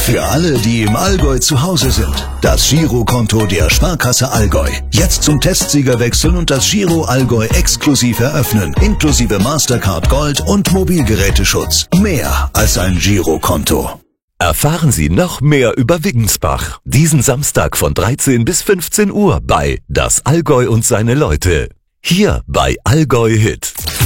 Für alle, die im Allgäu zu Hause sind. Das Girokonto der Sparkasse Allgäu. Jetzt zum Testsieger wechseln und das Giro Allgäu exklusiv eröffnen. Inklusive Mastercard Gold und Mobilgeräteschutz. Mehr als ein Girokonto. Erfahren Sie noch mehr über Wiggensbach. Diesen Samstag von 13 bis 15 Uhr bei Das Allgäu und seine Leute. Hier bei Allgäu Hit.